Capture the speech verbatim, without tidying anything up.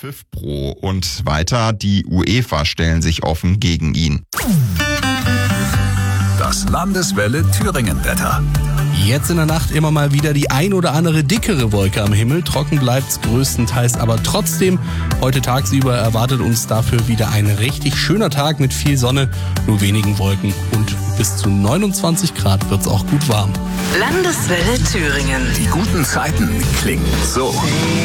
FIFPro. Und weiter, die UEFA stellen sich offen gegen ihn. Das Landeswelle Thüringen-Wetter. Jetzt in der Nacht immer mal wieder die ein oder andere dickere Wolke am Himmel. Trocken bleibt's größtenteils, aber trotzdem, heute tagsüber erwartet uns dafür wieder ein richtig schöner Tag mit viel Sonne, nur wenigen Wolken und bis zu neunundzwanzig Grad wird's auch gut warm. Landeswelle Thüringen. Die guten Zeiten klingen so.